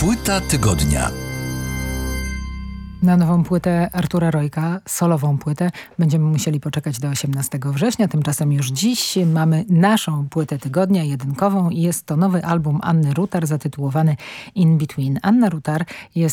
Płyta tygodnia. Na nową płytę Artura Rojka, solową płytę, będziemy musieli poczekać do 18 września. Tymczasem już dziś mamy naszą płytę tygodnia, jedynkową, i jest to nowy album Anny Rutar zatytułowany In Between. Anna Rutar jest